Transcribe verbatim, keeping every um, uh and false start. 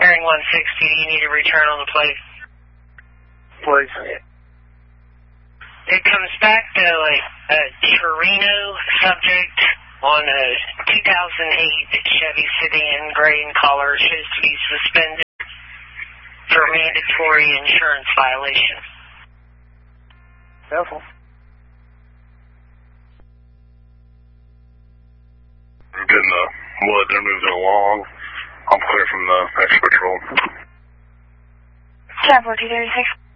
bearing one sixty, you need a return on the plate. Please. It comes back to like a Torino subject on a two thousand eight Chevy sedan, gray in color, shows to be suspended for mandatory insurance violation. Careful. I'm getting the wood, they're moving along. I'm clear from the exit patrol. ten fourteen thirty-six.